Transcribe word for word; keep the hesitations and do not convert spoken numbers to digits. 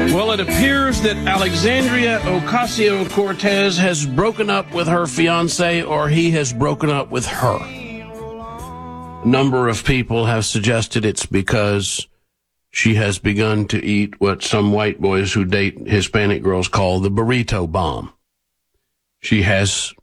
Well, it appears that Alexandria Ocasio-Cortez has broken up with her fiancé, or he has broken up with her. A number of people have suggested it's because she has begun to eat what some white boys who date Hispanic girls call the burrito bomb. She has